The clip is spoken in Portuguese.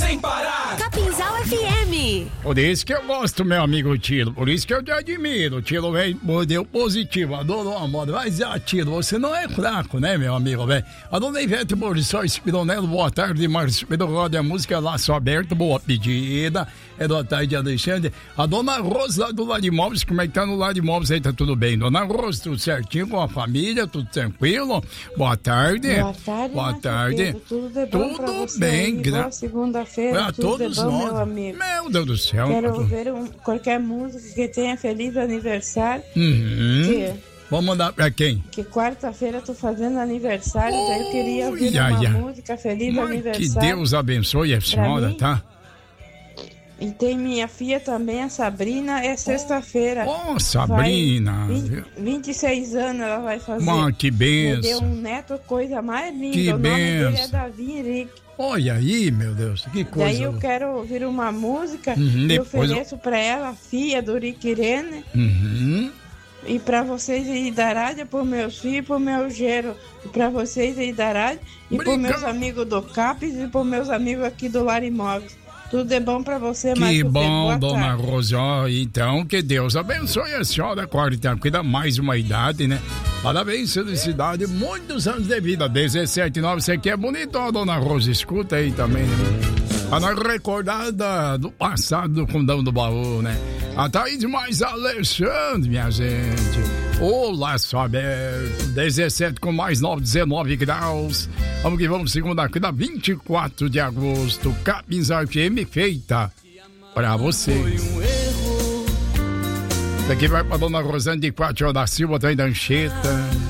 sem parar. Capinzal FM. Por isso que eu gosto, meu amigo Tilo. Por isso que eu te admiro. Tilo, velho, modelo positivo. Adorou a moda. Mas, Tilo, você não é fraco, né, meu amigo, velho? A dona Ivete Borissóis Spironello, boa tarde. Márcio Pedro Roda, a música Laço Aberto, boa pedida. É da tarde, Alexandre. A dona Rosa lá do Lar de Imóveis, como é que tá no Lar de Imóveis aí? Tá tudo bem? Dona Rosa, tudo certinho com a família? Tudo tranquilo? Boa tarde. Boa tarde. Boa tarde. Pedro. Tudo de bom pra você bem, boa segunda-feira. Pra tudo todos de bom, nós. meu amigo. Meu Deus do céu. Quero ouvir qualquer música que tenha feliz aniversário. Vamos mandar pra quem? Que quarta-feira eu tô fazendo aniversário, daí eu queria ouvir uma música feliz aniversário. Que Deus abençoe a senhora, tá? E tem minha filha também, a Sabrina, é sexta-feira. Sabrina. 26 anos ela vai fazer. Que benção. Me deu um neto, coisa mais linda. Que o nome benção. dele é Davi Henrique. Olha aí, meu Deus, que coisa. Daí eu quero ouvir uma música e ofereço pra ela, a filha do Rick Irene. E pra vocês aí da rádio, pro meus filhos, pro meu gero. E pra vocês aí da rádio, e pros meus amigos do CAPES e pros meus amigos aqui do Lar Imóveis. Tudo é bom pra você, Márcio Pedro. Que bom, boa dona tarde. Rosa. Então, que Deus abençoe a senhora, cuida mais uma idade, né? Parabéns, felicidade, muitos anos de vida. 17, 9, você que é bonito, ó, dona Rosa, escuta aí também, né? Pra nós recordar do passado do Fundão do Baú, né? A Thaís mais Alexandre, minha gente. Olá, só aberto. 17 com mais 9, 19 graus. Vamos que vamos, segunda-feira, 24 de agosto. Capinzal FM feita pra você. Daqui vai pra dona Rosane de Quatro da Silva, também da Anchieta.